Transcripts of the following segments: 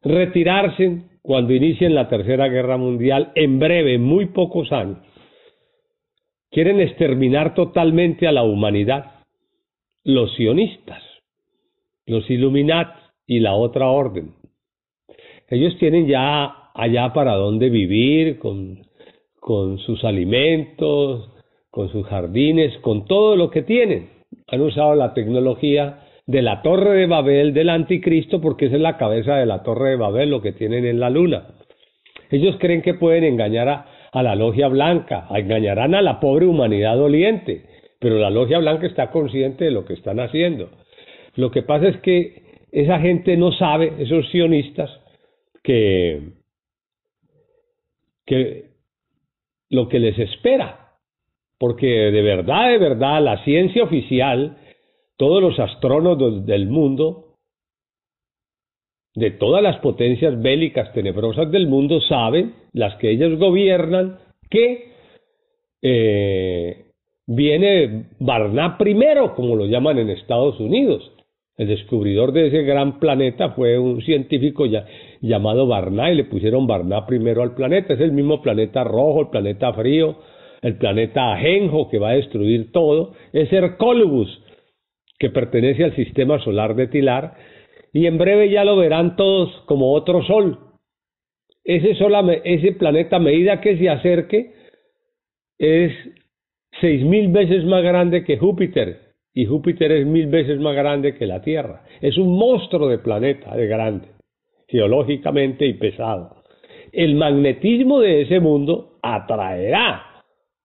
retirarse cuando inicien la Tercera Guerra Mundial, en breve, en muy pocos años. Quieren exterminar totalmente a la humanidad, los sionistas, los Illuminati y la otra orden. Ellos tienen ya allá para dónde vivir, con sus alimentos, con sus jardines, con todo lo que tienen. Han usado la tecnología de la Torre de Babel del Anticristo, porque esa es la cabeza de la Torre de Babel, lo que tienen en la luna. Ellos creen que pueden engañar a la Logia Blanca, engañarán a la pobre humanidad doliente, pero la Logia Blanca está consciente de lo que están haciendo. Lo que pasa es que esa gente no sabe, esos sionistas, que lo que les espera, porque de verdad, la ciencia oficial, todos los astrónomos del mundo, de todas las potencias bélicas tenebrosas del mundo, saben, las que ellos gobiernan, que viene Barnard primero, como lo llaman en Estados Unidos. El descubridor de ese gran planeta fue un científico llamado Barnard, y le pusieron Barnard primero al planeta. Es el mismo planeta rojo, el planeta frío, el planeta Ajenjo, que va a destruir todo. Es Hercólubus, que pertenece al sistema solar de Tilar, y en breve ya lo verán todos como otro sol. Ese planeta, a medida que se acerque, es 6.000 veces más grande que Júpiter, y Júpiter es 1.000 veces más grande que la Tierra. Es un monstruo de planeta, de grande, geológicamente y pesado. El magnetismo de ese mundo atraerá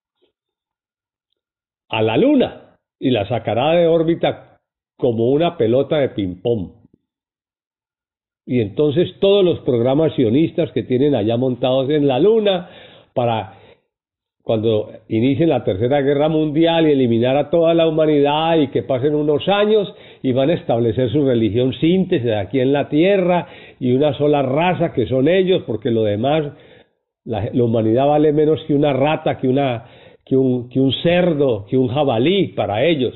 a la Luna y la sacará de órbita como una pelota de ping-pong. Y entonces todos los programas sionistas que tienen allá montados en la Luna, para cuando inicien la Tercera Guerra Mundial y eliminar a toda la humanidad, y que pasen unos años y van a establecer su religión síntesis aquí en la Tierra, y una sola raza que son ellos, porque lo demás, la humanidad vale menos que una rata, que un cerdo, que un jabalí para ellos.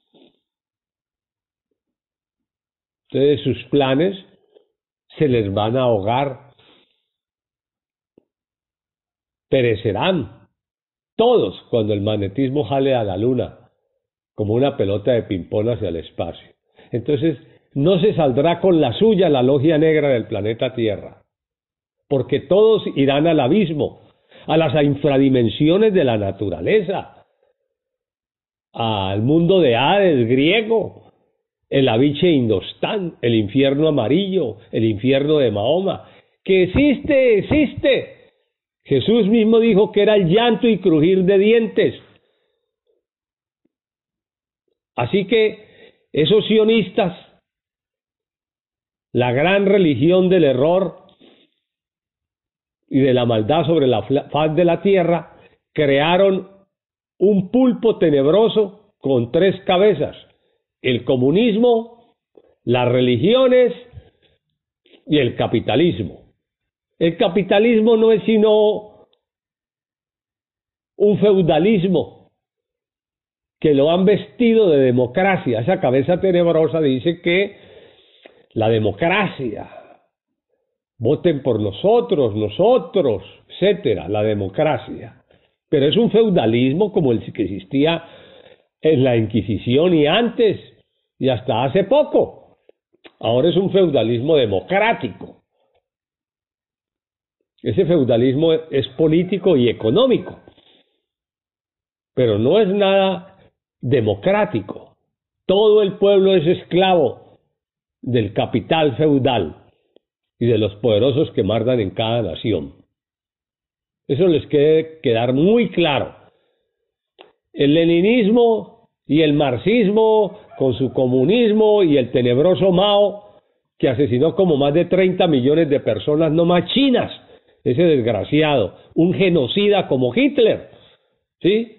Entonces sus planes se les van a ahogar, perecerán todos cuando el magnetismo jale a la Luna como una pelota de ping-pong hacia el espacio. Entonces no se saldrá con la suya la logia negra del planeta Tierra, porque todos irán al abismo, a las infradimensiones de la naturaleza, al mundo de Hades griego, el Aviche Indostán, el infierno amarillo, el infierno de Mahoma, que existe. Jesús mismo dijo que era el llanto y crujir de dientes. Así que esos sionistas, la gran religión del error y de la maldad sobre la faz de la tierra, crearon un pulpo tenebroso con 3 cabezas: el comunismo, las religiones y el capitalismo. El capitalismo no es sino un feudalismo que lo han vestido de democracia. Esa cabeza tenebrosa dice que la democracia, voten por nosotros, etcétera, la democracia. Pero es un feudalismo como el que existía en la Inquisición y antes, y hasta hace poco. Ahora es un feudalismo democrático. Ese feudalismo es político y económico, pero no es nada democrático. Todo el pueblo es esclavo del capital feudal y de los poderosos que mandan en cada nación. Eso les debe quedar muy claro. El leninismo y el marxismo, con su comunismo, y el tenebroso Mao, que asesinó como más de 30 millones de personas, no más chinas, ese desgraciado, un genocida como Hitler, ¿sí?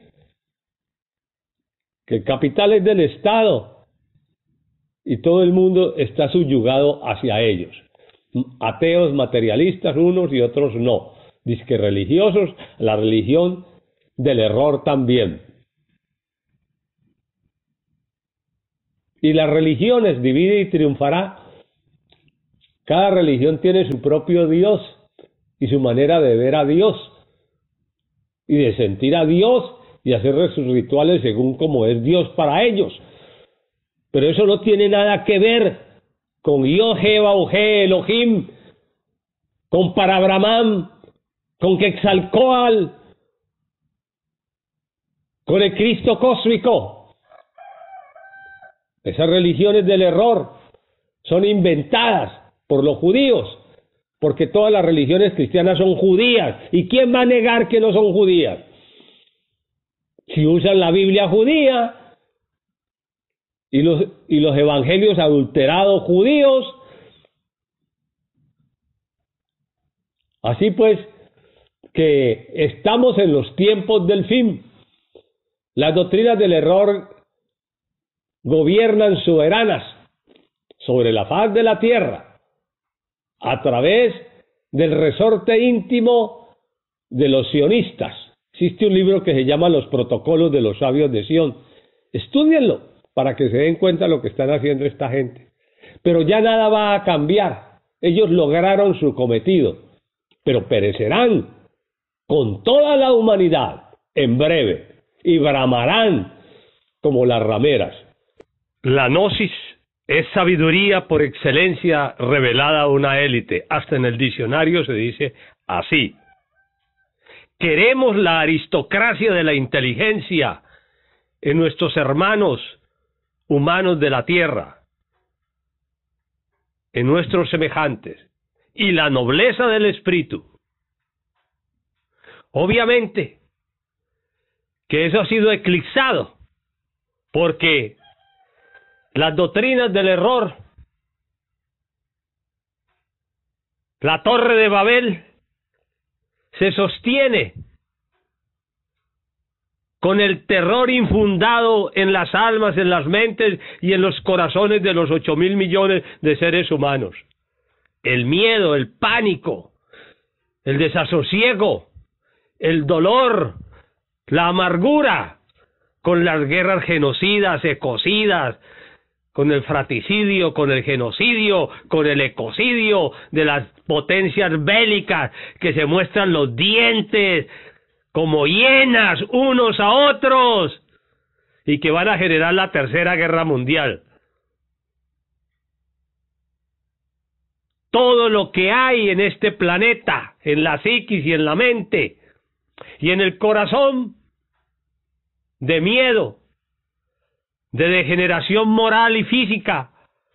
Que el capital es del Estado y todo el mundo está subyugado hacia ellos. Ateos, materialistas unos y otros no. Dizque religiosos, la religión del error también. Y las religiones divide y triunfará. Cada religión tiene su propio Dios y su manera de ver a Dios y de sentir a Dios y hacer sus rituales según como es Dios para ellos. Pero eso no tiene nada que ver con Yahvé, Bauché, Elohim, con Parabraham, con Quetzalcóatl, con el Cristo cósmico. Esas religiones del error son inventadas por los judíos, porque todas las religiones cristianas son judías. ¿Y quién va a negar que no son judías? Si usan la Biblia judía y los evangelios adulterados judíos. Así pues, que estamos en los tiempos del fin. Las doctrinas del error gobiernan soberanas sobre la faz de la tierra a través del resorte íntimo de los sionistas. Existe un libro que se llama Los Protocolos de los Sabios de Sión. Estúdienlo para que se den cuenta de lo que están haciendo esta gente. Pero ya nada va a cambiar. Ellos lograron su cometido, pero perecerán con toda la humanidad en breve y bramarán como las rameras. La gnosis es sabiduría por excelencia revelada a una élite. Hasta en el diccionario se dice así. Queremos la aristocracia de la inteligencia en nuestros hermanos humanos de la tierra, en nuestros semejantes, y la nobleza del espíritu. Obviamente que eso ha sido eclipsado, porque las doctrinas del error, la Torre de Babel, se sostiene con el terror infundado en las almas, en las mentes y en los corazones de los 8.000 millones de seres humanos. El miedo, el pánico, el desasosiego, el dolor, la amargura, con las guerras genocidas, ecocidas, con el fratricidio, con el genocidio, con el ecocidio de las potencias bélicas que se muestran los dientes como hienas unos a otros y que van a generar la Tercera Guerra Mundial. Todo lo que hay en este planeta, en la psiquis y en la mente y en el corazón, de miedo, de degeneración moral y física,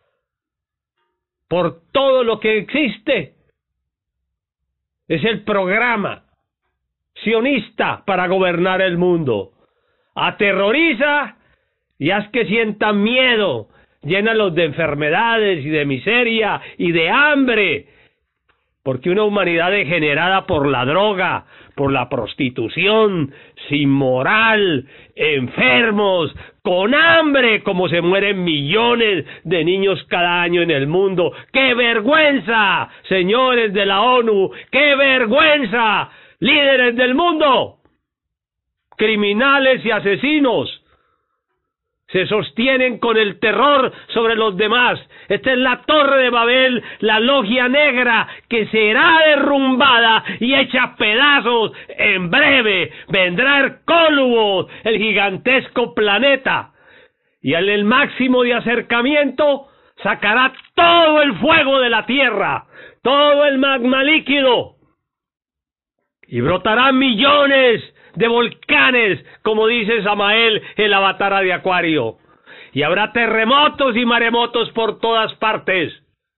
por todo lo que existe, es el programa sionista para gobernar el mundo. Aterroriza y haz que sientan miedo, llénalos de enfermedades y de miseria y de hambre, porque una humanidad degenerada por la droga, por la prostitución, sin moral, enfermos, con hambre, como se mueren millones de niños cada año en el mundo. ¡Qué vergüenza, señores de la ONU! ¡Qué vergüenza, líderes del mundo! Criminales y asesinos se sostienen con el terror sobre los demás. Esta es la Torre de Babel, la logia negra que será derrumbada y hecha a pedazos. En breve vendrá Hercólubos, el gigantesco planeta, y al el máximo de acercamiento sacará todo el fuego de la tierra, todo el magma líquido, y brotarán millones de volcanes, como dice Samael, el avatar de Acuario, y habrá terremotos y maremotos por todas partes,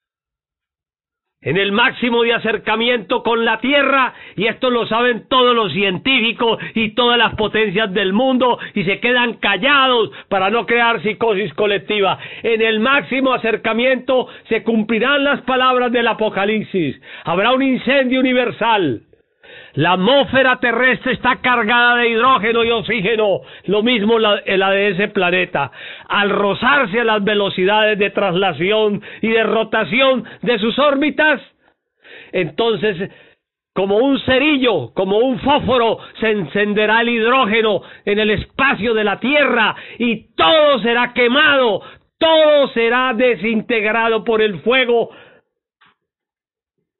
en el máximo de acercamiento con la Tierra, y esto lo saben todos los científicos y todas las potencias del mundo, y se quedan callados para no crear psicosis colectiva. En el máximo acercamiento se cumplirán las palabras del Apocalipsis, habrá un incendio universal. La atmósfera terrestre está cargada de hidrógeno y oxígeno, lo mismo la de ese planeta. Al rozarse a las velocidades de traslación y de rotación de sus órbitas, entonces, como un cerillo, como un fósforo, se encenderá el hidrógeno en el espacio de la Tierra y todo será quemado, todo será desintegrado por el fuego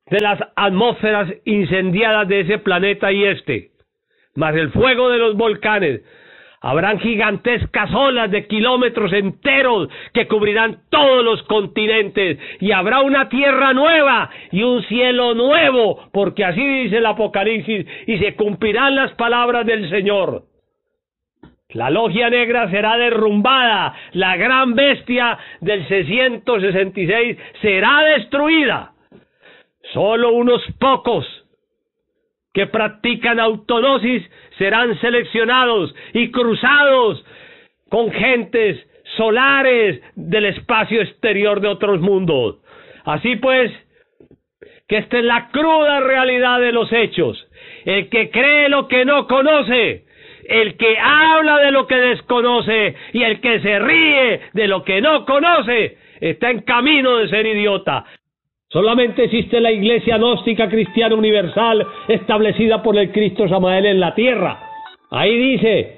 de las atmósferas incendiadas de ese planeta y más el fuego de los volcanes. Habrán gigantescas olas de kilómetros enteros que cubrirán todos los continentes, y habrá una tierra nueva y un cielo nuevo, porque así dice el Apocalipsis, y se cumplirán las palabras del Señor. La logia negra será derrumbada, la gran bestia del 666 será destruida. Solo unos pocos que practican autognosis serán seleccionados y cruzados con gentes solares del espacio exterior de otros mundos. Así pues, que esta es la cruda realidad de los hechos. El que cree lo que no conoce, el que habla de lo que desconoce y el que se ríe de lo que no conoce, está en camino de ser idiota. Solamente existe la Iglesia Gnóstica Cristiana Universal establecida por el Cristo Samael en la tierra. Ahí dice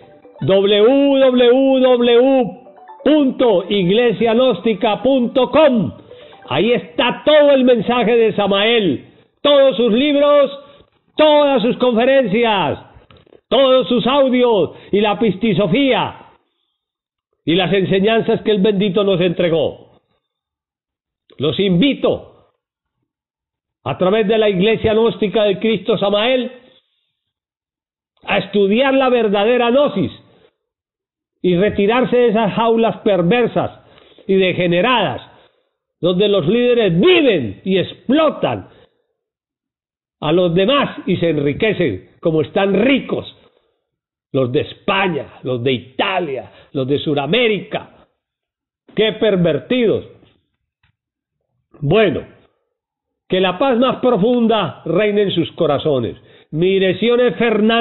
www.iglesiagnóstica.com. Ahí está todo el mensaje de Samael, todos sus libros, todas sus conferencias, todos sus audios y la pistisofía y las enseñanzas que el bendito nos entregó. Los invito a través de la Iglesia Gnóstica de Cristo Samael a estudiar la verdadera gnosis y retirarse de esas jaulas perversas y degeneradas donde los líderes viven y explotan a los demás y se enriquecen como están ricos los de España, los de Italia, los de Sudamérica. ¡Qué pervertidos! Bueno, que la paz más profunda reine en sus corazones. Mi dirección es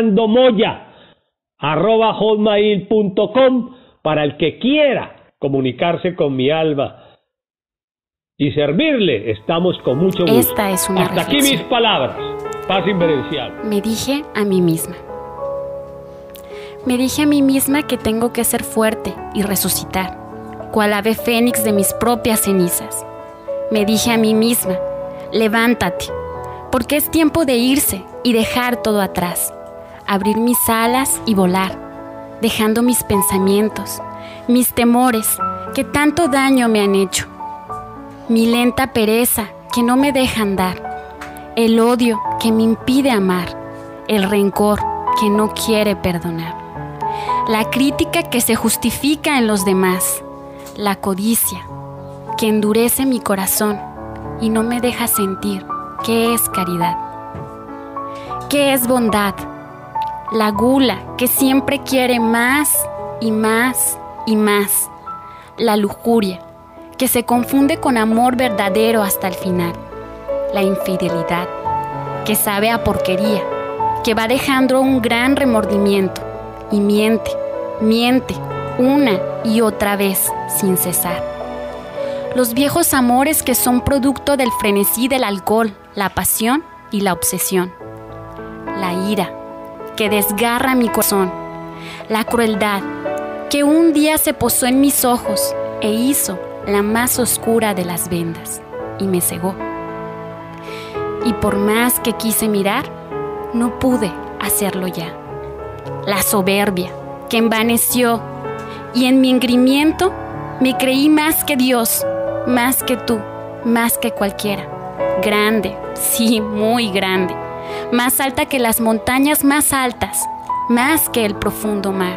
fernandomoya@hotmail.com para el que quiera comunicarse con mi alma y servirle. Estamos con mucho gusto. Esta es una Hasta reflexión. aquí mis palabras. Paz inverencial. Me dije a mí misma. Me dije a mí misma que tengo que ser fuerte y resucitar, cual ave fénix de mis propias cenizas. Me dije a mí misma, levántate, porque es tiempo de irse y dejar todo atrás, abrir mis alas y volar, dejando mis pensamientos, mis temores que tanto daño me han hecho, mi lenta pereza que no me deja andar, el odio que me impide amar, el rencor que no quiere perdonar, la crítica que se justifica en los demás, la codicia que endurece mi corazón y no me deja sentir qué es caridad, qué es bondad, la gula que siempre quiere más y más y más, la lujuria que se confunde con amor verdadero hasta el final, la infidelidad que sabe a porquería, que va dejando un gran remordimiento y miente una y otra vez sin cesar. Los viejos amores que son producto del frenesí del alcohol, la pasión y la obsesión. La ira que desgarra mi corazón. La crueldad que un día se posó en mis ojos e hizo la más oscura de las vendas y me cegó. Y por más que quise mirar, no pude hacerlo ya. La soberbia que envaneció y en mi engrimiento me creí más que Dios, más que tú, más que cualquiera. Grande, sí, muy grande. Más alta que las montañas más altas, más que el profundo mar.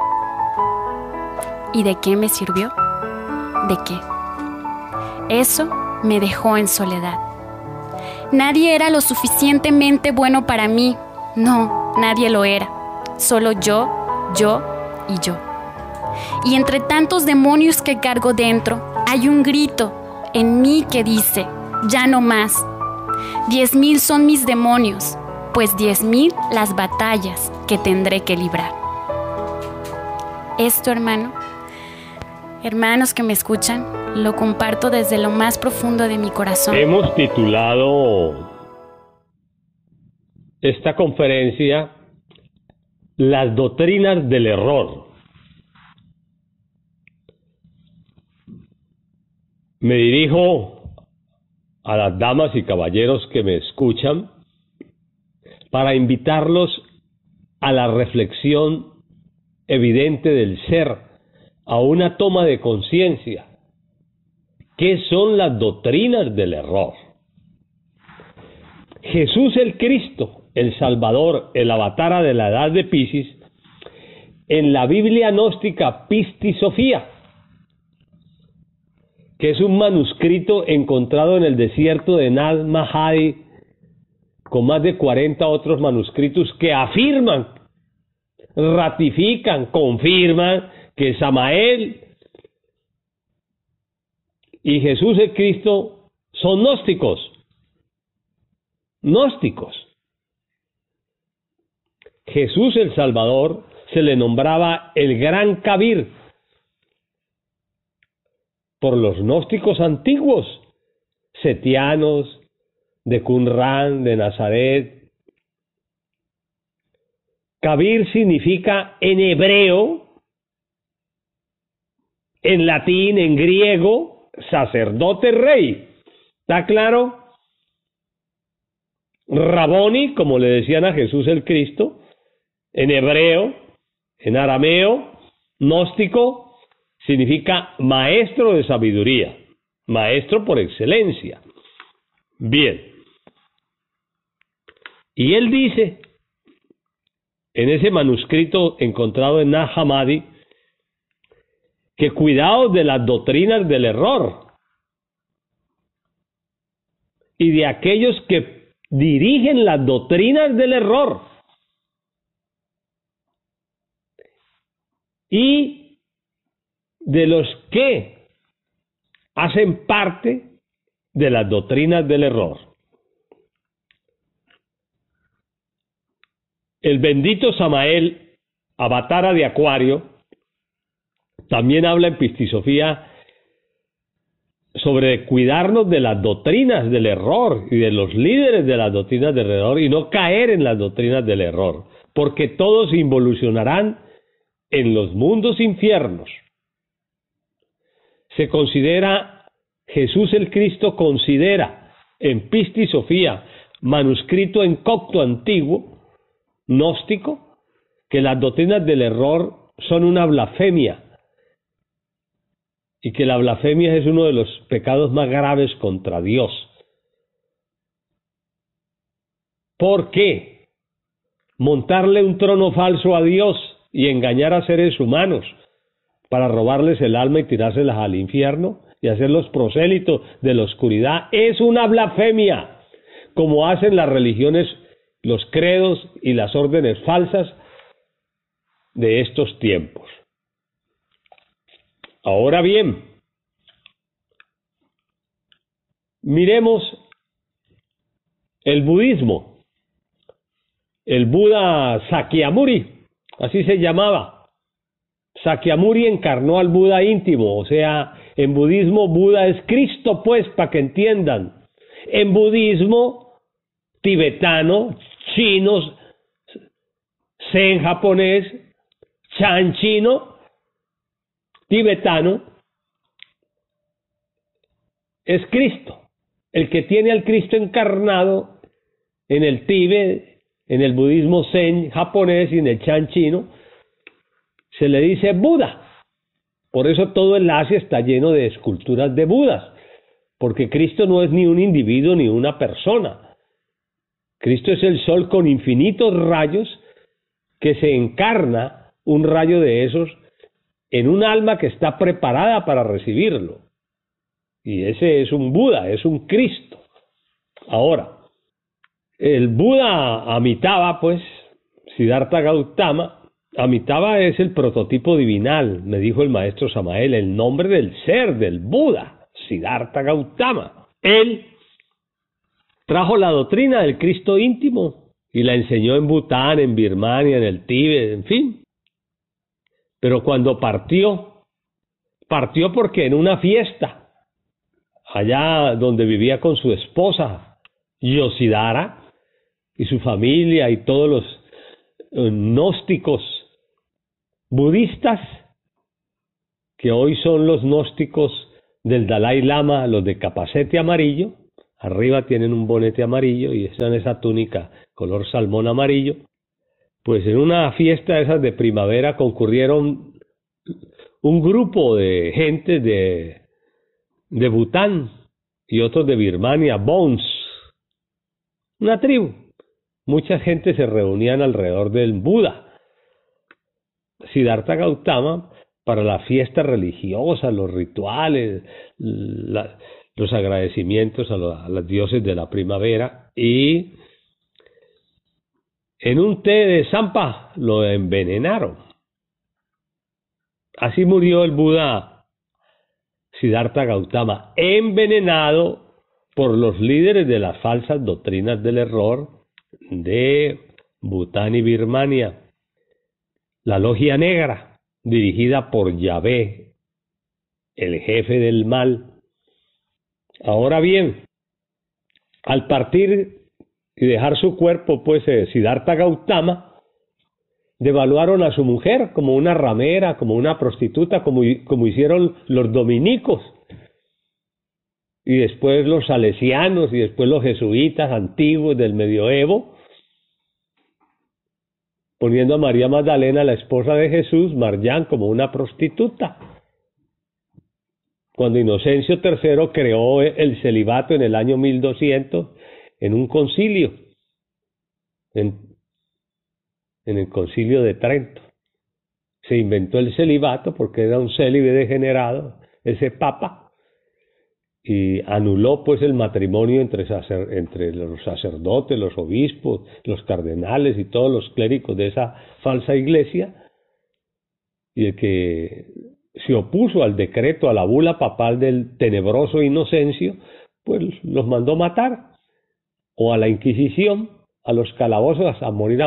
¿Y de qué me sirvió? ¿De qué? Eso me dejó en soledad. Nadie era lo suficientemente bueno para mí. No, nadie lo era. Solo yo y yo. Y entre tantos demonios que cargo dentro, hay un grito en mí que dice, ya no más. 10,000 son mis demonios, pues 10,000 las batallas que tendré que librar. Esto, hermanos que me escuchan, lo comparto desde lo más profundo de mi corazón. Hemos titulado esta conferencia Las doctrinas del error. Me dirijo a las damas y caballeros que me escuchan para invitarlos a la reflexión evidente del ser, a una toma de conciencia. ¿Qué son las doctrinas del error? Jesús el Cristo, el Salvador, el avatara de la edad de Piscis, en la Biblia gnóstica Pistisofía, que es un manuscrito encontrado en el desierto de Nag Hammadi, con más de 40 otros manuscritos que afirman, ratifican, confirman que Samael y Jesús el Cristo son gnósticos. Gnósticos. Jesús el Salvador se le nombraba el Gran Kabir por los gnósticos antiguos, setianos, de Qumran, de Nazaret. Kabir significa en hebreo, en latín, en griego, sacerdote rey. ¿Está claro? Raboni, como le decían a Jesús el Cristo, en hebreo, en arameo, gnóstico, significa maestro de sabiduría, maestro por excelencia. Bien. Y él dice, en ese manuscrito encontrado en Nag Hammadi, que cuidaos de las doctrinas del error y de aquellos que dirigen las doctrinas del error y de los que hacen parte de las doctrinas del error. El bendito Samael, avatara de Acuario, también habla en Pistisofía sobre cuidarnos de las doctrinas del error y de los líderes de las doctrinas del error y no caer en las doctrinas del error, porque todos involucionarán en los mundos infiernos. Se considera, Jesús el Cristo considera en Pistisofía, manuscrito en copto antiguo, gnóstico, que las doctrinas del error son una blasfemia y que la blasfemia es uno de los pecados más graves contra Dios. ¿Por qué? Montarle un trono falso a Dios y engañar a seres humanos para robarles el alma y tirárselas al infierno y hacerlos prosélitos de la oscuridad es una blasfemia, como hacen las religiones, los credos y las órdenes falsas de estos tiempos. Ahora bien, miremos el budismo. El Buda Sakyamuni, así se llamaba. Sakyamuni encarnó al Buda íntimo, o sea, en budismo Buda es Cristo, pues, para que entiendan. En budismo tibetano, chinos, zen japonés, chan chino, tibetano, es Cristo. El que tiene al Cristo encarnado en el Tíbet, en el budismo zen japonés y en el chan chino, se le dice Buda. Por eso todo el Asia está lleno de esculturas de Budas, porque Cristo no es ni un individuo ni una persona. Cristo es el sol con infinitos rayos que se encarna un rayo de esos en un alma que está preparada para recibirlo. Y ese es un Buda, es un Cristo. Ahora, el Buda Amitabha, pues, Siddhartha Gautama, Amitabha es el prototipo divinal, me dijo el maestro Samael, el nombre del ser, del Buda, Siddhartha Gautama. Él trajo la doctrina del Cristo íntimo y la enseñó en Bután, en Birmania, en el Tíbet, en fin. Pero cuando partió porque en una fiesta, allá donde vivía con su esposa, Yosidara, y su familia y todos los gnósticos budistas, que hoy son los gnósticos del Dalai Lama, los de capacete amarillo, arriba tienen un bonete amarillo y están en esa túnica color salmón amarillo. Pues en una fiesta de esas de primavera concurrieron un grupo de gente de Bután y otros de Birmania, Bons, una tribu. Mucha gente se reunían alrededor del Buda Siddhartha Gautama para la fiesta religiosa, los rituales, los agradecimientos a los dioses de la primavera, y en un té de Zampa lo envenenaron. Así murió el Buda Siddhartha Gautama, envenenado por los líderes de las falsas doctrinas del error de Bután y Birmania, la Logia Negra, dirigida por Yahvé, el jefe del mal. Ahora bien, al partir y dejar su cuerpo, pues Siddhartha Gautama, devaluaron a su mujer como una ramera, como una prostituta, como hicieron los dominicos, y después los salesianos, y después los jesuitas antiguos del medioevo, poniendo a María Magdalena, la esposa de Jesús, Marján, como una prostituta. Cuando Inocencio III creó el celibato en el año 1200, en un concilio, en el concilio de Trento, se inventó el celibato porque era un célibe degenerado, ese papa, y anuló pues el matrimonio entre los sacerdotes, los obispos, los cardenales y todos los clérigos de esa falsa iglesia, y el que se opuso al decreto, a la bula papal del tenebroso Inocencio, pues los mandó matar, o a la Inquisición, a los calabozos, a morir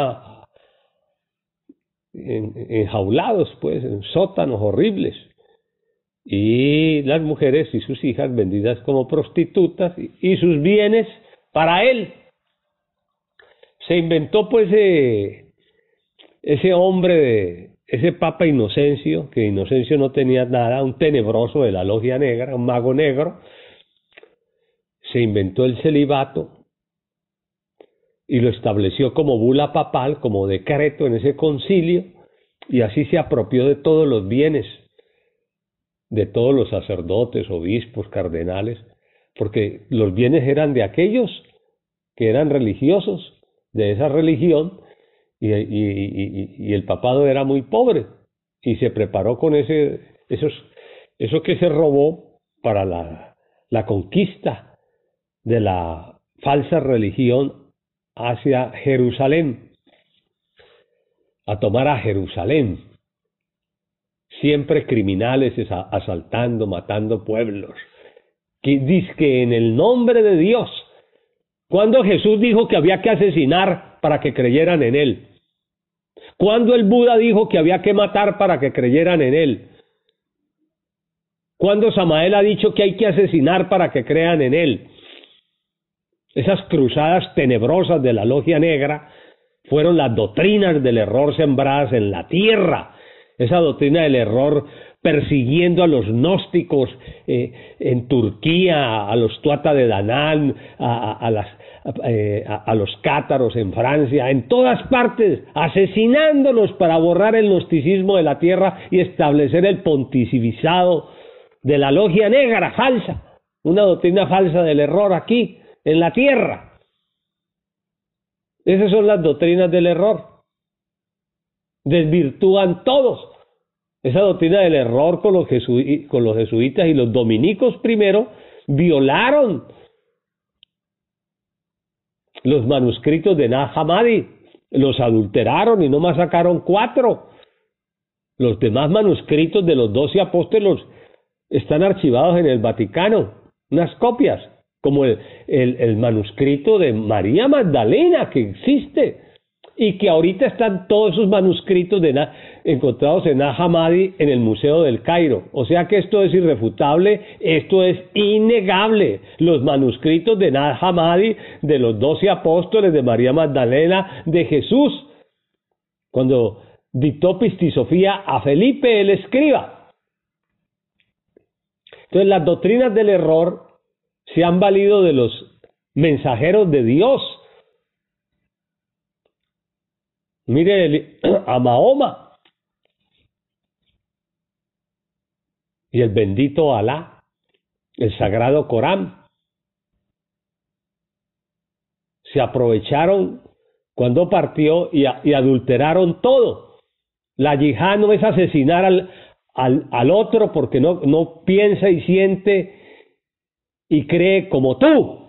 enjaulados, pues, en sótanos horribles, y las mujeres y sus hijas vendidas como prostitutas, y sus bienes para él. Se inventó pues ese hombre, ese Papa Inocencio, que Inocencio no tenía nada, un tenebroso de la Logia Negra, un mago negro. Se inventó el celibato y lo estableció como bula papal, como decreto en ese concilio, y así se apropió de todos los bienes de todos los sacerdotes, obispos, cardenales, porque los bienes eran de aquellos que eran religiosos, de esa religión, y el papado era muy pobre, y se preparó con eso que se robó para la conquista de la falsa religión hacia Jerusalén, a tomar a Jerusalén. Siempre criminales asaltando, matando pueblos, que dizque en el nombre de Dios, cuando Jesús dijo que había que asesinar para que creyeran en él, cuando el Buda dijo que había que matar para que creyeran en él, cuando Samael ha dicho que hay que asesinar para que crean en él. Esas cruzadas tenebrosas de la Logia Negra fueron las doctrinas del error sembradas en la tierra. Esa doctrina del error persiguiendo a los gnósticos en Turquía, a los Tuata de Danán, a los cátaros en Francia, en todas partes, asesinándolos para borrar el gnosticismo de la tierra y establecer el pontificado de la Logia Negra falsa, una doctrina falsa del error aquí, en la tierra. Esas son las doctrinas del error. Desvirtúan todos. Esa doctrina del error con los jesuitas y los dominicos primero violaron los manuscritos de Nag Hammadi, los adulteraron y nomás sacaron 4. Los demás manuscritos de los 12 apóstoles están archivados en el Vaticano, unas copias, como el manuscrito de María Magdalena, que existe, y que ahorita están todos esos manuscritos encontrados en Nag Hammadi en el Museo del Cairo. O sea que esto es irrefutable, esto es innegable. Los manuscritos de Nag Hammadi, de los 12 apóstoles, de María Magdalena, de Jesús, cuando dictó Pistisofía a Felipe el escriba. Entonces las doctrinas del error se han valido de los mensajeros de Dios. Mire a Mahoma y el bendito Alá, el sagrado Corán. Se aprovecharon cuando partió y adulteraron todo. La yihad no es asesinar al otro porque no piensa y siente y cree como tú.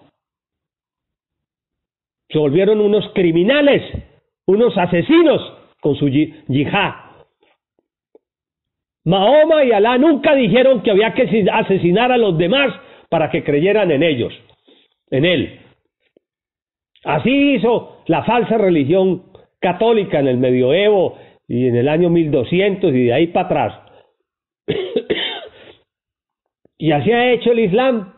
Se volvieron unos criminales, unos asesinos con su yihad. Mahoma y Alá nunca dijeron que había que asesinar a los demás para que creyeran en ellos, en él. Así hizo la falsa religión católica en el medioevo y en el año 1200 y de ahí para atrás. Y así ha hecho el Islam.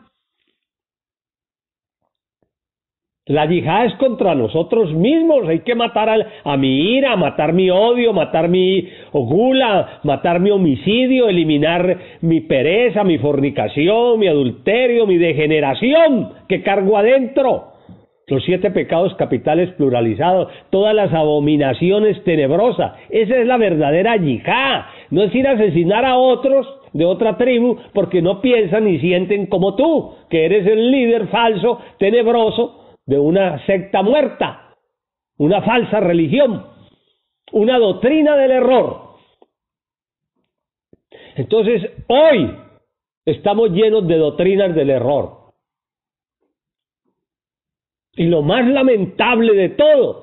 La yihad es contra nosotros mismos. Hay que matar a mi ira, matar mi odio, matar mi gula, matar mi homicidio, eliminar mi pereza, mi fornicación, mi adulterio, mi degeneración que cargo adentro. Los 7 pecados capitales pluralizados, todas las abominaciones tenebrosas. Esa es la verdadera yihad. No es ir a asesinar a otros de otra tribu porque no piensan ni sienten como tú, que eres el líder falso, tenebroso de una secta muerta, una falsa religión, una doctrina del error. Entonces, hoy estamos llenos de doctrinas del error. Y lo más lamentable de todo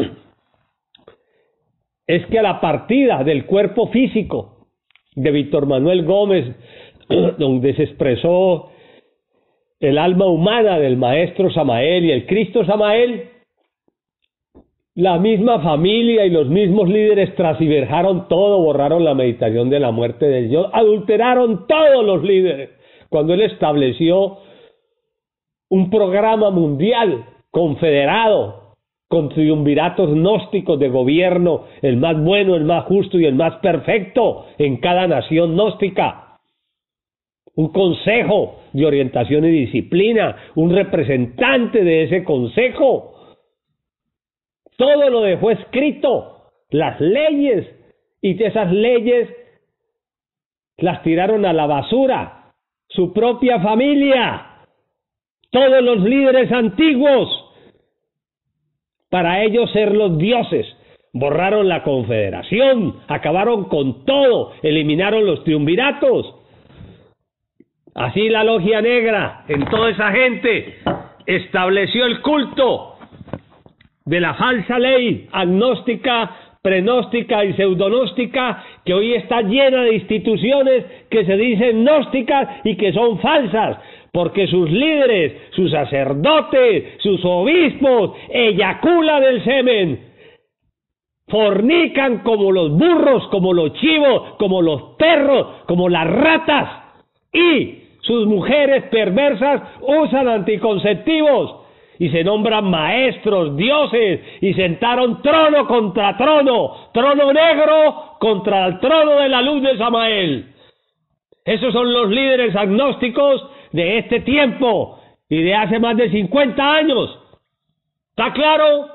es que a la partida del cuerpo físico de Víctor Manuel Gómez, donde se expresó el alma humana del maestro Samael y el Cristo Samael, la misma familia y los mismos líderes transgiversaron todo, borraron la meditación de la muerte del yo, adulteraron todos los líderes, cuando él estableció un programa mundial confederado con triunviratos gnósticos de gobierno, el más bueno, el más justo y el más perfecto en cada nación gnóstica. Un consejo de orientación y disciplina, un representante de ese consejo. Todo lo dejó escrito, las leyes, y de esas leyes las tiraron a la basura, su propia familia, todos los líderes antiguos, para ellos ser los dioses. Borraron la confederación, acabaron con todo, eliminaron los triunviratos. Así la logia negra, en toda esa gente, estableció el culto de la falsa ley agnóstica, prenóstica y pseudonóstica, que hoy está llena de instituciones que se dicen gnósticas y que son falsas, porque sus líderes, sus sacerdotes, sus obispos eyaculan el semen, fornican como los burros, como los chivos, como los perros, como las ratas, y sus mujeres perversas usan anticonceptivos y se nombran maestros, dioses, y sentaron trono contra trono, trono negro contra el trono de la luz de Samael. Esos son los líderes agnósticos de este tiempo y de hace más de 50 años. ¿Está claro?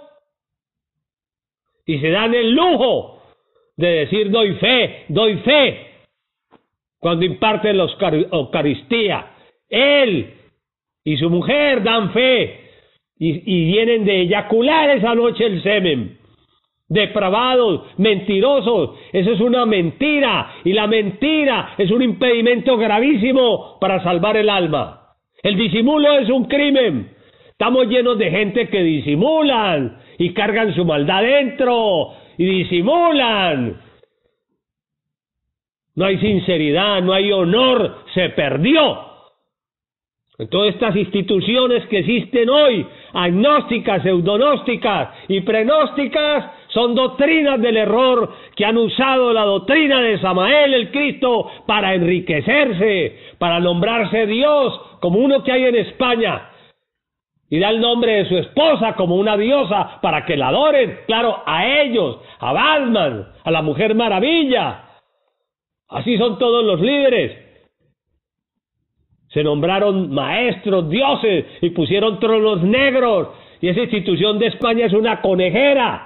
Y se dan el lujo de decir doy fe, cuando imparten la Eucaristía. Él y su mujer dan fe y vienen de eyacular esa noche el semen. Depravados, mentirosos, eso es una mentira, y la mentira es un impedimento gravísimo para salvar el alma. El disimulo es un crimen. Estamos llenos de gente que disimulan y cargan su maldad dentro y disimulan. No hay sinceridad, no hay honor, se perdió. En todas estas instituciones que existen hoy, agnósticas, pseudonósticas y prenósticas, son doctrinas del error que han usado la doctrina de Samael, el Cristo, para enriquecerse, para nombrarse Dios, como uno que hay en España, y da el nombre de su esposa como una diosa para que la adoren, claro, a ellos, a Batman, a la Mujer Maravilla. Así son todos los líderes. Se nombraron maestros, dioses, y pusieron tronos negros. Y esa institución de España es una conejera,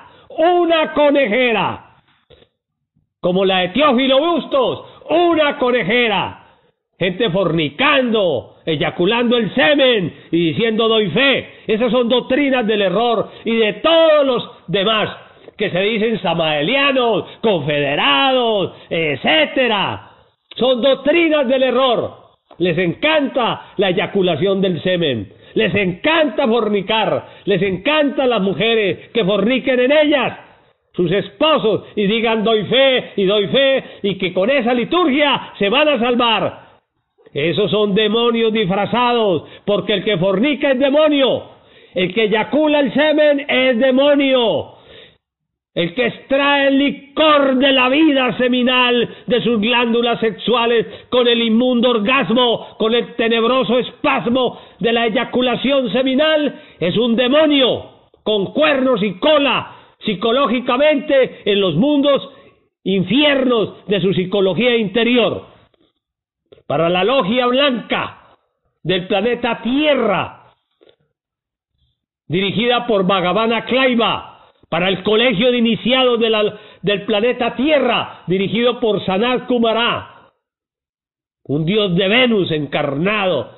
como la de Teófilo Bustos, una conejera. Gente fornicando, eyaculando el semen y diciendo doy fe. Esas son doctrinas del error y de todos los demás que se dicen samaelianos, confederados, etcétera. Son doctrinas del error. Les encanta la eyaculación del semen, les encanta fornicar, les encantan las mujeres que forniquen en ellas, sus esposos, y digan doy fe, y que con esa liturgia se van a salvar. Esos son demonios disfrazados, porque el que fornica es demonio, el que eyacula el semen es demonio, el que extrae el licor de la vida seminal de sus glándulas sexuales con el inmundo orgasmo, con el tenebroso espasmo de la eyaculación seminal, es un demonio con cuernos y cola, psicológicamente en los mundos infiernos de su psicología interior. Para la logia blanca del planeta Tierra, dirigida por Bhagavana Klaiva, para el colegio de iniciados del planeta Tierra, dirigido por Sanat Kumara, un dios de Venus encarnado,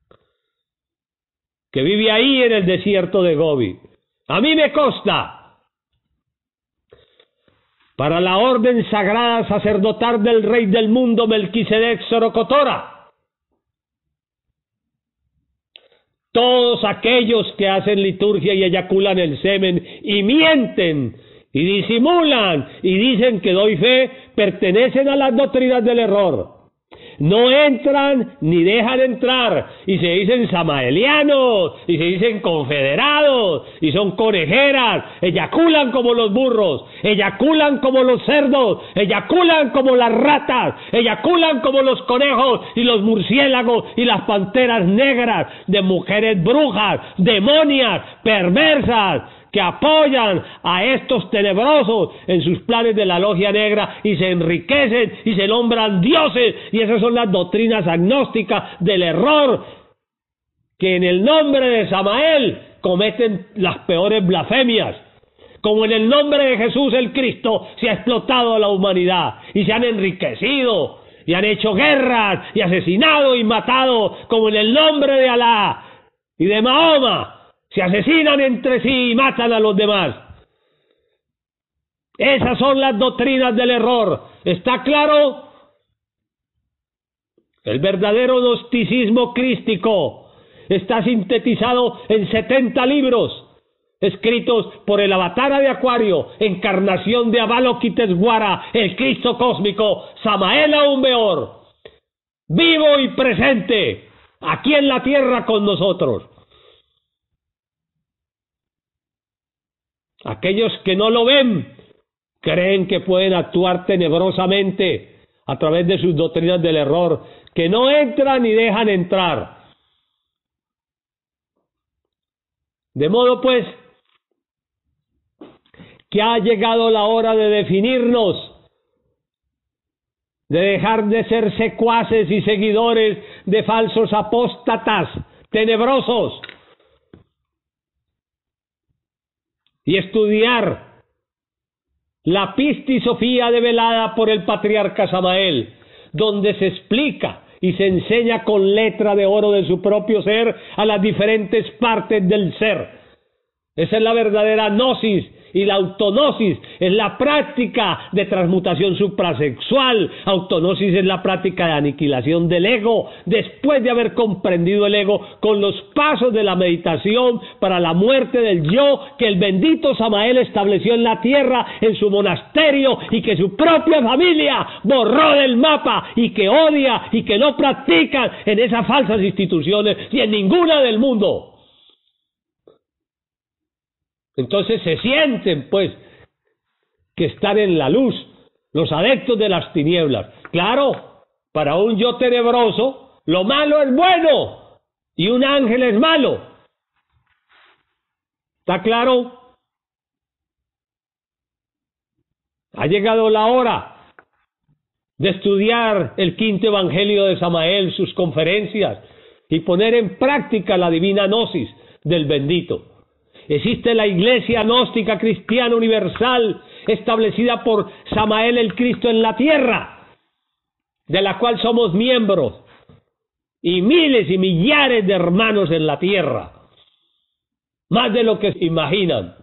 que vive ahí en el desierto de Gobi. A mí me consta. Para la orden sagrada sacerdotal del rey del mundo, Melquisedec Sorocotora. Todos aquellos que hacen liturgia y eyaculan el semen y mienten y disimulan y dicen que doy fe, pertenecen a las doctrinas del error. No entran ni dejan entrar, y se dicen samaelianos, y se dicen confederados, y son conejeras, eyaculan como los burros, eyaculan como los cerdos, eyaculan como las ratas, eyaculan como los conejos y los murciélagos y las panteras negras, de mujeres brujas, demonias, perversas, que apoyan a estos tenebrosos en sus planes de la logia negra y se enriquecen y se nombran dioses, y esas son las doctrinas agnósticas del error, que en el nombre de Samael cometen las peores blasfemias. Como en el nombre de Jesús el Cristo se ha explotado a la humanidad y se han enriquecido y han hecho guerras y asesinado y matado, como en el nombre de Alá y de Mahoma se asesinan entre sí y matan a los demás. Esas son las doctrinas del error. ¿Está claro? El verdadero gnosticismo crístico está sintetizado en 70 libros, escritos por el Avatara de Acuario, encarnación de Avalokitesvara, el Cristo cósmico, Samael Aún Beor, vivo y presente, aquí en la tierra con nosotros. Aquellos que no lo ven creen que pueden actuar tenebrosamente a través de sus doctrinas del error, que no entran ni dejan entrar. De modo pues que ha llegado la hora de definirnos, de dejar de ser secuaces y seguidores de falsos apóstatas tenebrosos, y estudiar la Pistisofía develada por el patriarca Samael, donde se explica y se enseña con letra de oro de su propio ser a las diferentes partes del ser. Esa es la verdadera gnosis, y la autognosis es la práctica de transmutación suprasexual. Autognosis es la práctica de aniquilación del ego, después de haber comprendido el ego con los pasos de la meditación para la muerte del yo que el bendito Samael estableció en la tierra, en su monasterio, y que su propia familia borró del mapa, y que odia y que no practican en esas falsas instituciones y en ninguna del mundo. Entonces se sienten, pues, que están en la luz, los adeptos de las tinieblas. Claro, para un yo tenebroso, lo malo es bueno y un ángel es malo. ¿Está claro? Ha llegado la hora de estudiar el quinto evangelio de Samael, sus conferencias, y poner en práctica la divina gnosis del bendito. Existe la Iglesia Gnóstica Cristiana Universal, establecida por Samael el Cristo en la tierra, de la cual somos miembros, y miles y millares de hermanos en la tierra, más de lo que imaginan.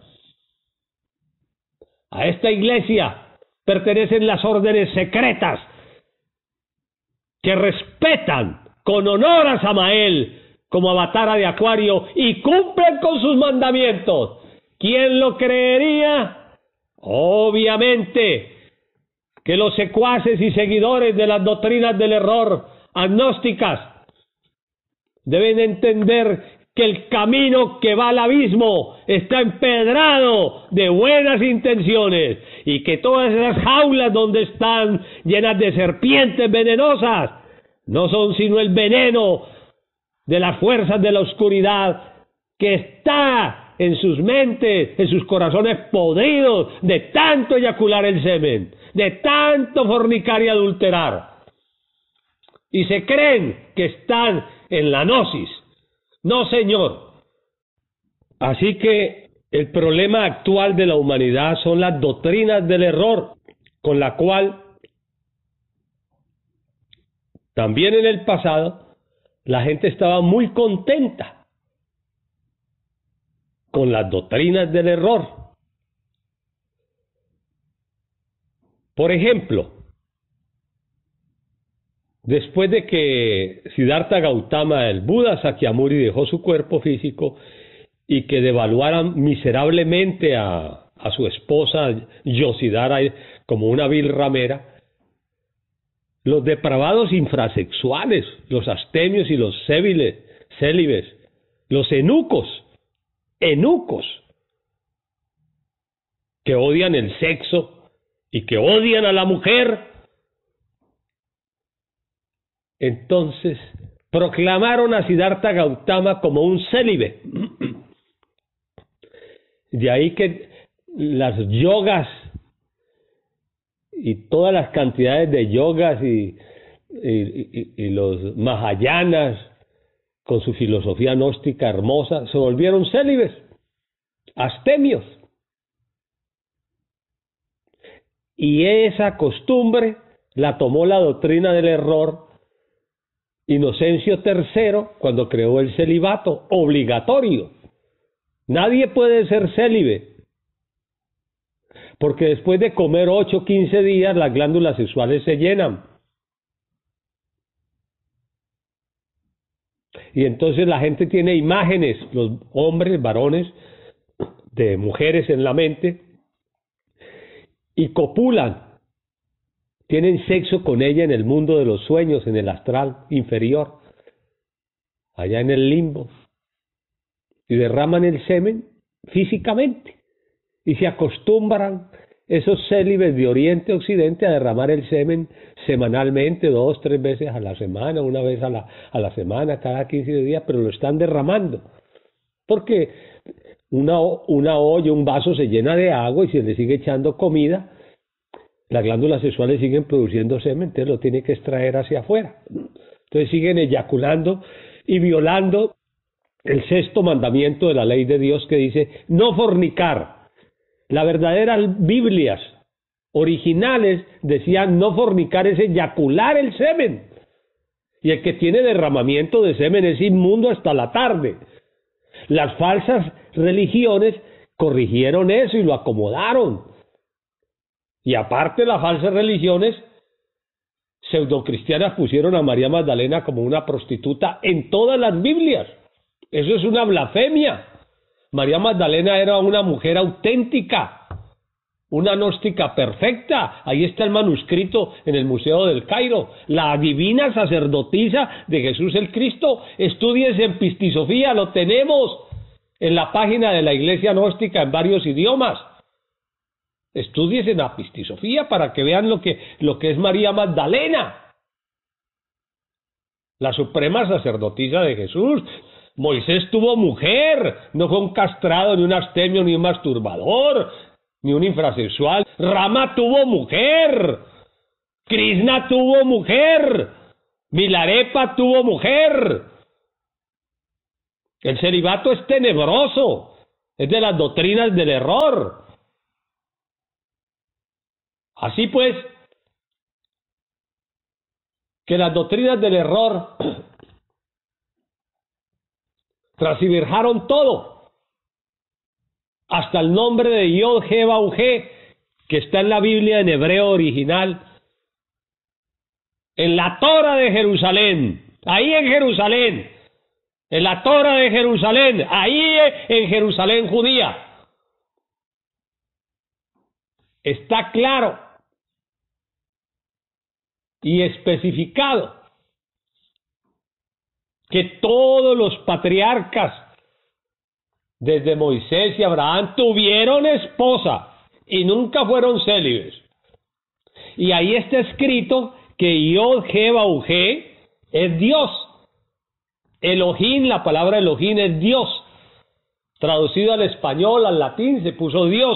A esta iglesia pertenecen las órdenes secretas que respetan con honor a Samael como avatara de Acuario y cumplen con sus mandamientos. ¿Quién lo creería? Obviamente que los secuaces y seguidores de las doctrinas del error agnósticas deben entender que el camino que va al abismo está empedrado de buenas intenciones y que todas esas jaulas donde están llenas de serpientes venenosas no son sino el veneno de las fuerzas de la oscuridad que está en sus mentes, en sus corazones podridos de tanto eyacular el semen, de tanto fornicar y adulterar. Y se creen que están en la gnosis. No, señor. Así que el problema actual de la humanidad son las doctrinas del error, con la cual también en el pasado la gente estaba muy contenta con las doctrinas del error. Por ejemplo, después de que Siddhartha Gautama, el Buda Sakyamuni, dejó su cuerpo físico y que devaluaran miserablemente a su esposa Yoshidara como una vil ramera, los depravados infrasexuales, los astemios y los célibes, los eunucos, que odian el sexo y que odian a la mujer, entonces proclamaron a Siddhartha Gautama como un célibe. De ahí que las yogas y todas las cantidades de yogas y los mahayanas con su filosofía gnóstica hermosa se volvieron célibes, astemios. Y esa costumbre la tomó la doctrina del error Inocencio III cuando creó el celibato obligatorio. Nadie puede ser célibe, porque después de comer 8 o 15 días las glándulas sexuales se llenan. Y entonces la gente tiene imágenes, los hombres, varones, de mujeres en la mente, y copulan, tienen sexo con ella en el mundo de los sueños, en el astral inferior, allá en el limbo, y derraman el semen físicamente, y se acostumbran esos célibes de Oriente a Occidente a derramar el semen semanalmente, 2, 3 veces a la semana, una vez a la semana, cada 15 días, pero lo están derramando, porque una olla, un vaso se llena de agua y se le sigue echando comida, las glándulas sexuales siguen produciendo semen, entonces lo tiene que extraer hacia afuera. Entonces siguen eyaculando y violando el 6º mandamiento de la ley de Dios que dice no fornicar. Las verdaderas Biblias originales decían no fornicar es eyacular el semen. Y el que tiene derramamiento de semen es inmundo hasta la tarde. Las falsas religiones corrigieron eso y lo acomodaron. Y aparte las falsas religiones pseudocristianas pusieron a María Magdalena como una prostituta en todas las Biblias. Eso es una blasfemia. María Magdalena era una mujer auténtica, una gnóstica perfecta. Ahí está el manuscrito en el Museo del Cairo. La divina sacerdotisa de Jesús el Cristo. Estúdiense en Pistisofía, lo tenemos en la página de la Iglesia Gnóstica en varios idiomas. Estúdiense en la Pistisofía para que vean lo que es María Magdalena, la suprema sacerdotisa de Jesús. Moisés tuvo mujer, no fue un castrado, ni un astemio, ni un masturbador, ni un infrasexual. Rama tuvo mujer, Krishna tuvo mujer, Milarepa tuvo mujer, El celibato es tenebroso, es de las doctrinas del error. Así pues, que las doctrinas del error transgiversaron todo, hasta el nombre de Yod He Vav He, que está en la Biblia en hebreo original, en la Torah de Jerusalén, ahí en Jerusalén, en la Torah de Jerusalén, ahí en Jerusalén judía, está claro y especificado que todos los patriarcas, desde Moisés y Abraham, tuvieron esposa y nunca fueron célibes. Y ahí está escrito que Yod He Vav He es Dios. Elohim, la palabra Elohim es Dios. Traducido al español, al latín, se puso Dios.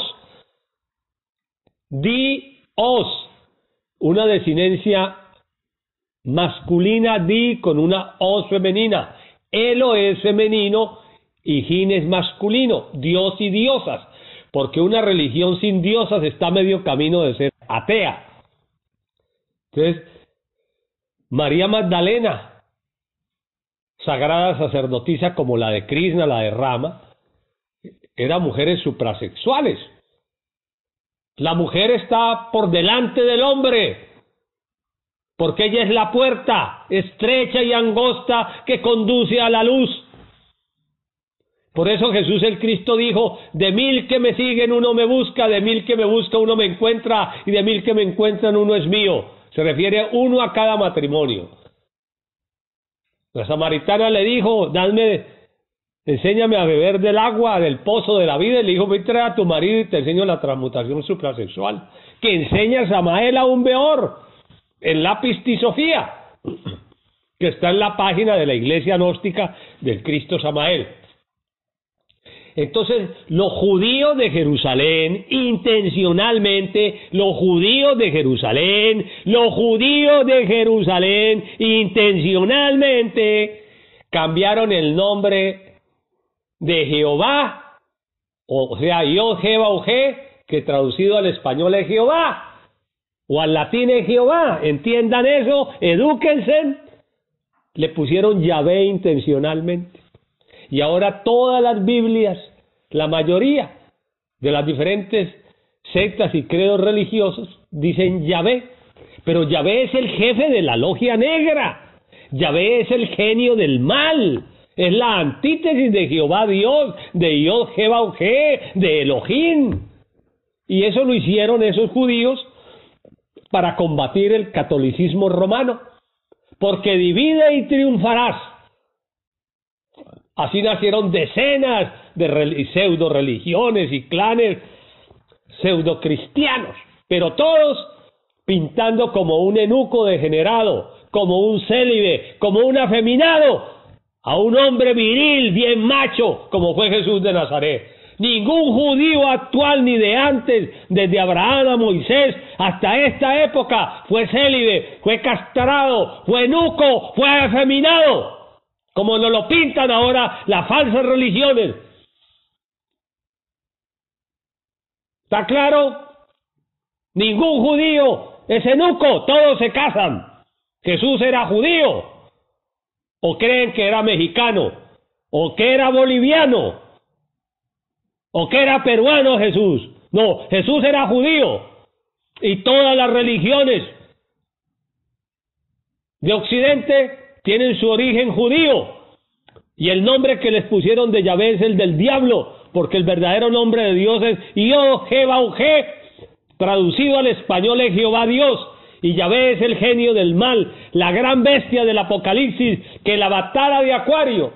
Dios, una desinencia masculina, di con una os femenina. Elo es femenino y Jin es masculino, Dios y diosas, porque una religión sin diosas está a medio camino de ser atea. Entonces, María Magdalena, sagrada sacerdotisa como la de Krishna, la de Rama, eran mujeres suprasexuales. La mujer está por delante del hombre, porque ella es la puerta estrecha y angosta que conduce a la luz. Por eso Jesús el Cristo dijo: de 1000 que me siguen uno me busca, de 1000 que me busca uno me encuentra, y de 1000 que me encuentran uno es mío. Se refiere uno a cada matrimonio. La samaritana le dijo: enséñame a beber del agua del pozo de la vida. Y le dijo: ve y trae a tu marido y te enseño la transmutación suprasexual, que enseña Samael a un Beor, en la Pistisofía, que está en la página de la iglesia gnóstica del Cristo Samael. Entonces, los judíos de Jerusalén, intencionalmente, intencionalmente, cambiaron el nombre de Jehová, o sea, Yod He Vav He, que traducido al español es Jehová, o al latín es Jehová. Entiendan eso, edúquense. Le pusieron Yahvé intencionalmente. Y ahora todas las Biblias, la mayoría de las diferentes sectas y credos religiosos dicen Yahvé, pero Yahvé es el jefe de la logia negra. Yahvé es el genio del mal, es la antítesis de Jehová Dios, de Yod He Vav He, de Elohim. Y eso lo hicieron esos judíos para combatir el catolicismo romano, porque divide y triunfarás. Así nacieron decenas de pseudo religiones y clanes pseudo cristianos, pero todos pintando como un eunuco degenerado, como un célibe, como un afeminado, a un hombre viril, bien macho, como fue Jesús de Nazaret. Ningún judío actual ni de antes, desde Abraham a Moisés hasta esta época, fue célibe, fue castrado, fue eunuco, fue afeminado, como nos lo pintan ahora las falsas religiones. ¿Está claro? Ningún judío es eunuco, todos se casan. Jesús era judío, o creen que era mexicano, o que era boliviano, o que era peruano Jesús. No, Jesús era judío, y todas las religiones de Occidente tienen su origen judío, y el nombre que les pusieron de Yahvé es el del diablo, porque el verdadero nombre de Dios es Yod He Vav He, traducido al español es Jehová Dios, y Yahvé es el genio del mal, la gran bestia del Apocalipsis, que la batalla de Acuario,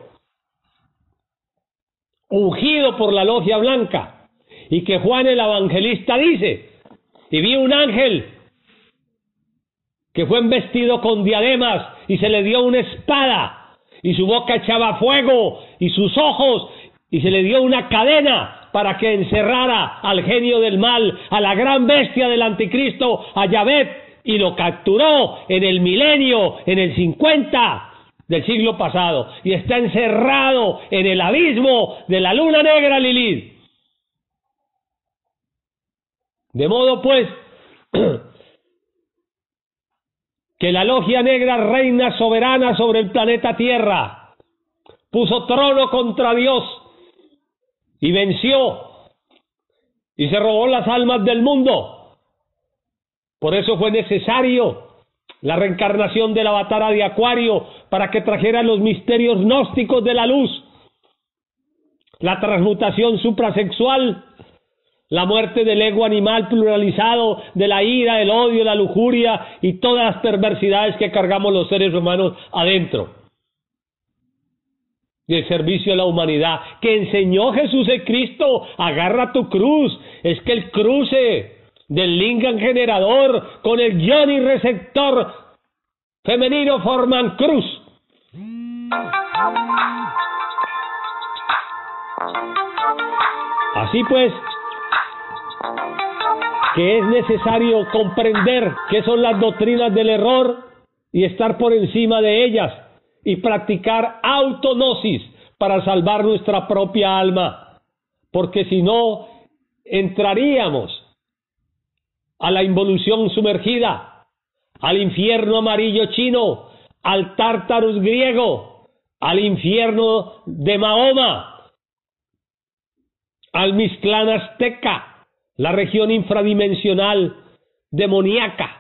ungido por la logia blanca, y que Juan el evangelista dice: y vi un ángel que fue vestido con diademas, y se le dio una espada, y su boca echaba fuego, y sus ojos, y se le dio una cadena para que encerrara al genio del mal, a la gran bestia del anticristo, a Yahvé, y lo capturó en el milenio, en el 50, del siglo pasado y está encerrado en el abismo de la luna negra Lilith. De modo pues que la logia negra reina soberana sobre el planeta Tierra, puso trono contra Dios y venció y se robó las almas del mundo. Por eso fue necesario la reencarnación del avatar de Acuario para que trajera los misterios gnósticos de la luz, la transmutación suprasexual, la muerte del ego animal pluralizado, de la ira, el odio, la lujuria y todas las perversidades que cargamos los seres humanos adentro. Y el servicio a la humanidad que enseñó Jesús el Cristo. Agarra tu cruz. Es que el cruce del lingam generador con el yoni receptor femenino forman cruz. Así pues, que es necesario comprender qué son las doctrinas del error y estar por encima de ellas y practicar autognosis para salvar nuestra propia alma, porque si no entraríamos a la involución sumergida, al infierno amarillo chino, al Tártarus griego, al infierno de Mahoma, al Mixtlán azteca, la región infradimensional demoníaca.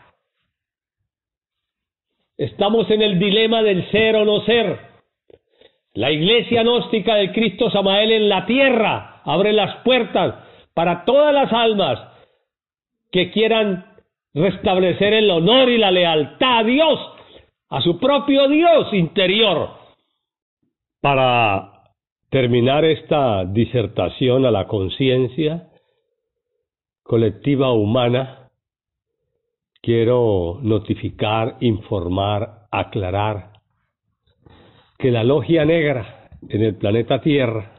Estamos en el dilema del ser o no ser. La iglesia gnóstica del Cristo Samael en la tierra abre las puertas para todas las almas que quieran restablecer el honor y la lealtad a Dios, a su propio Dios interior. Para terminar esta disertación a la conciencia colectiva humana, quiero notificar, informar, aclarar que la logia negra en el planeta Tierra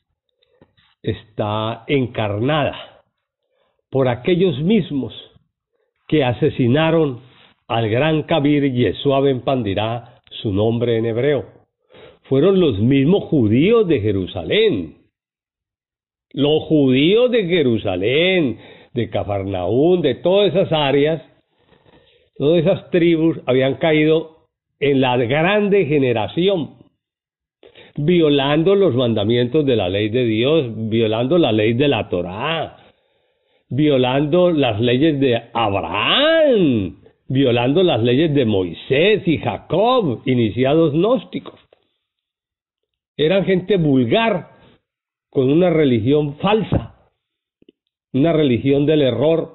está encarnada por aquellos mismos que asesinaron al gran Kabir Yeshua ben Pandirá, su nombre en hebreo. Fueron los mismos judíos de Jerusalén. Los judíos de Jerusalén, de Cafarnaún, de todas esas áreas, todas esas tribus habían caído en la gran degeneración, violando los mandamientos de la ley de Dios, violando la ley de la Torá, violando las leyes de Abraham, violando las leyes de Moisés y Jacob, iniciados gnósticos. Eran gente vulgar, con una religión falsa, una religión del error,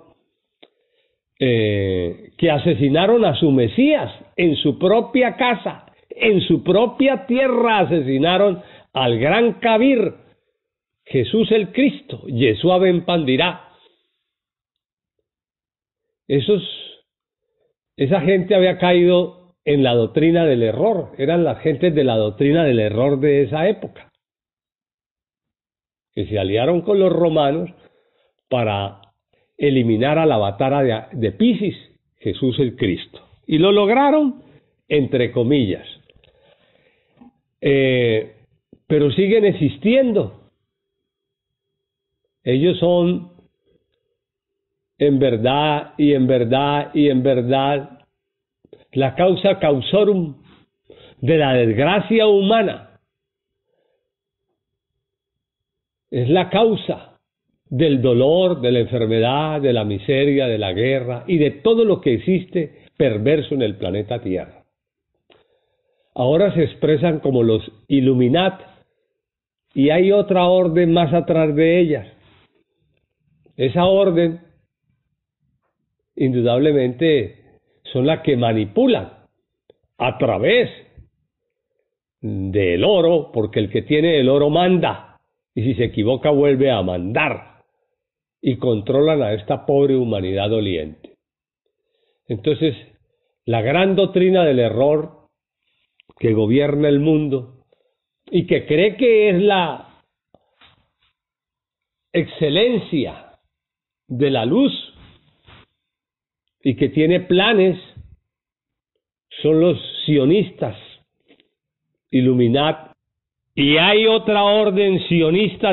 que asesinaron a su Mesías en su propia casa, en su propia tierra asesinaron al gran Kabir, Jesús el Cristo, Yeshua ben Pandirá. Esa gente había caído en la doctrina del error, eran las gentes de la doctrina del error de esa época, que se aliaron con los romanos para eliminar al avatar de Piscis, Jesús el Cristo. Y lo lograron, entre comillas. Pero siguen existiendo. Ellos son, en verdad, y en verdad, y en verdad, la causa causorum de la desgracia humana. Es la causa del dolor, de la enfermedad, de la miseria, de la guerra y de todo lo que existe perverso en el planeta Tierra. Ahora se expresan como los Illuminati y hay otra orden más atrás de ellas. Esa orden, indudablemente, son las que manipulan a través del oro, porque el que tiene el oro manda, y si se equivoca vuelve a mandar, y controlan a esta pobre humanidad doliente. Entonces, la gran doctrina del error que gobierna el mundo y que cree que es la excelencia de la luz y que tiene planes, son los sionistas, Illuminati, y hay otra orden sionista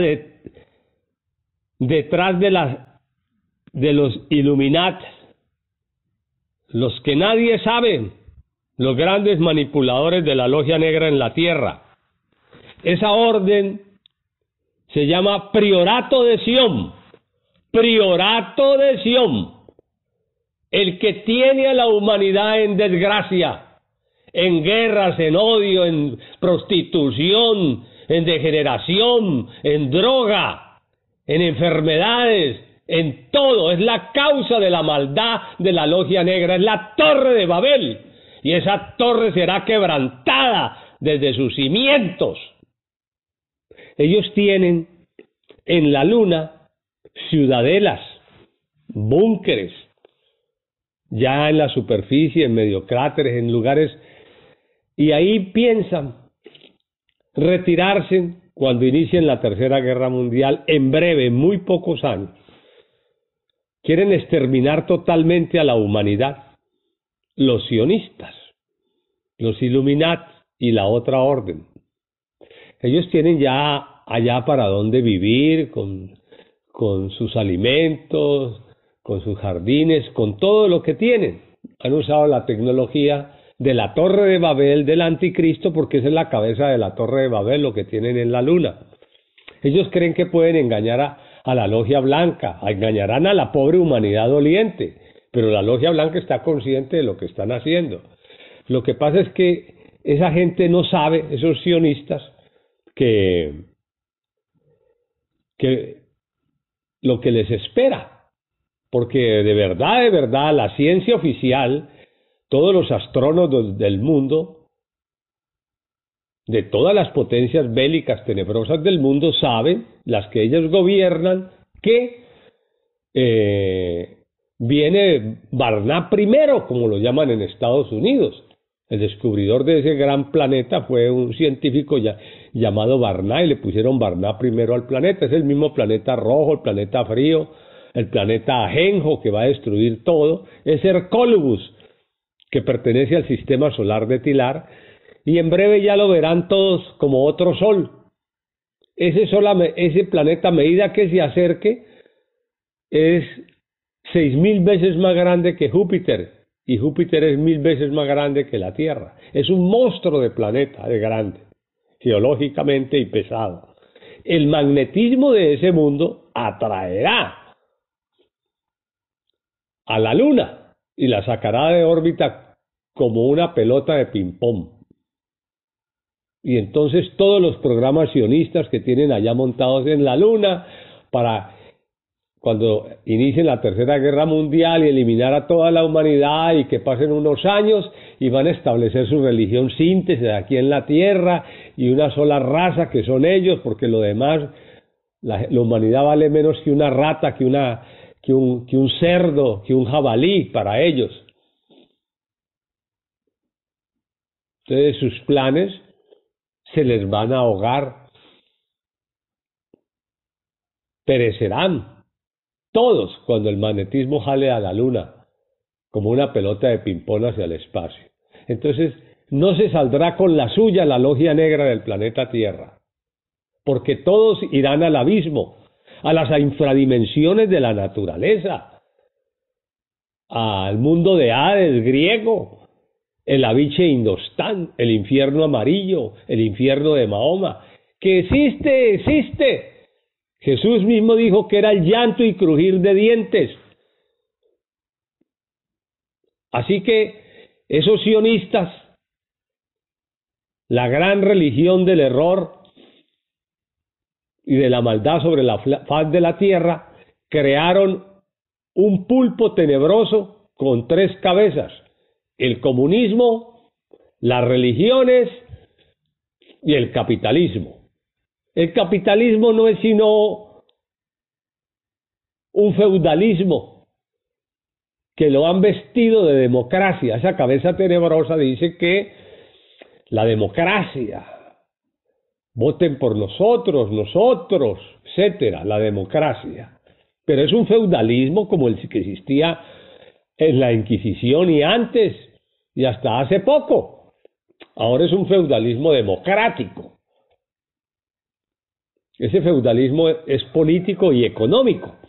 detrás de los Illuminati, los que nadie sabe, los grandes manipuladores de la logia negra en la tierra. Esa orden se llama Priorato de Sion. Priorato de Sion. El que tiene a la humanidad en desgracia, en guerras, en odio, en prostitución, en degeneración, en droga, en enfermedades, en todo. Es la causa de la maldad de la logia negra, es la torre de Babel. Y esa torre será quebrantada desde sus cimientos. Ellos tienen en la luna ciudadelas, búnkeres, ya en la superficie, en medio cráteres, en lugares, y ahí piensan retirarse cuando inicien la Tercera Guerra Mundial, en breve, en muy pocos años. Quieren exterminar totalmente a la humanidad, los sionistas, los Illuminati y la otra orden. Ellos tienen ya allá para dónde vivir, con sus alimentos, con sus jardines, con todo lo que tienen. Han usado la tecnología de la Torre de Babel del Anticristo, porque esa es la cabeza de la Torre de Babel, lo que tienen en la luna. Ellos creen que pueden engañar a la Logia Blanca, engañarán a la pobre humanidad doliente, pero la Logia Blanca está consciente de lo que están haciendo. Lo que pasa es que esa gente no sabe, esos sionistas, que lo que les espera. Porque de verdad, la ciencia oficial, todos los astrónomos del mundo, de todas las potencias bélicas tenebrosas del mundo, saben, las que ellos gobiernan, que viene Barnard primero, como lo llaman en Estados Unidos. El descubridor de ese gran planeta fue un científico llamado Barnard, y le pusieron Barnard primero al planeta. Es el mismo planeta rojo, el planeta frío, el planeta Ajenjo, que va a destruir todo. Es Hercólubus, que pertenece al sistema solar de Tilar, y en breve ya lo verán todos como otro sol. Ese planeta, a medida que se acerque, es 6.000 veces más grande que Júpiter, y Júpiter es 1.000 veces más grande que la Tierra. Es un monstruo de planeta, de grande, geológicamente y pesado. El magnetismo de ese mundo atraerá a la Luna y la sacará de órbita como una pelota de ping-pong. Y entonces todos los programas sionistas que tienen allá montados en la Luna, para cuando inicien la Tercera Guerra Mundial y eliminar a toda la humanidad, y que pasen unos años y van a establecer su religión síntesis aquí en la Tierra, y una sola raza que son ellos, porque lo demás, la humanidad vale menos que una rata, que un cerdo, que un jabalí para ellos. Entonces sus planes se les van a ahogar, perecerán todos cuando el magnetismo jale a la Luna como una pelota de ping-pong hacia el espacio. Entonces no se saldrá con la suya la logia negra del planeta Tierra, porque todos irán al abismo, a las infradimensiones de la naturaleza, al mundo de Hades griego, el Aviche Indostán, el infierno amarillo, el infierno de Mahoma, que existe. Jesús mismo dijo que era el llanto y crujir de dientes. Así que esos sionistas, la gran religión del error y de la maldad sobre la faz de la tierra, crearon un pulpo tenebroso con 3 cabezas: el comunismo, las religiones y el capitalismo. El capitalismo no es sino un feudalismo que lo han vestido de democracia. Esa cabeza tenebrosa dice que la democracia, voten por nosotros, etcétera, la democracia. Pero es un feudalismo como el que existía en la Inquisición y antes, y hasta hace poco. Ahora es un feudalismo democrático. Ese feudalismo es político y económico.